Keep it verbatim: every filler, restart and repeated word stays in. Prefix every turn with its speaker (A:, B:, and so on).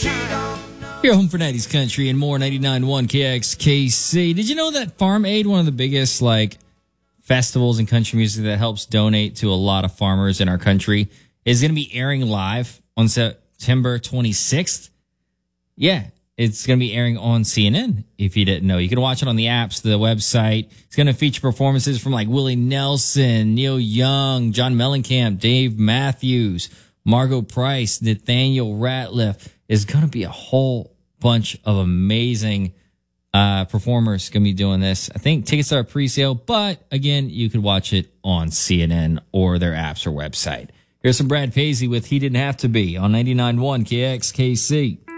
A: Your home for nineties country and more. ninety-nine point one K X K C. Did you know that Farm Aid, one of the biggest like festivals in country music that helps donate to a lot of farmers in our country, is going to be airing live on September twenty-sixth? Yeah, it's going to be airing on C N N, if you didn't know. You can watch it on the apps, the website. It's going to feature performances from like Willie Nelson, Neil Young, John Mellencamp, Dave Matthews, Margot Price, Nathaniel Ratliff. It's going to be a whole bunch of amazing uh, performers going to be doing this. I think tickets are pre-sale, but again, you could watch it on C N N or their apps or website. Here's some Brad Paisley with He Didn't Have to Be on ninety-nine point one K X K C.